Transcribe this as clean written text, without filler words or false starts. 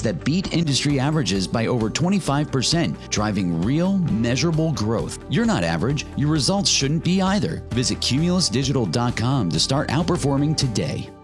that beat industry averages by over 25%, driving real, measurable growth. You're not average. Your results shouldn't be either. Visit cumulusdigital.com to start outperforming today.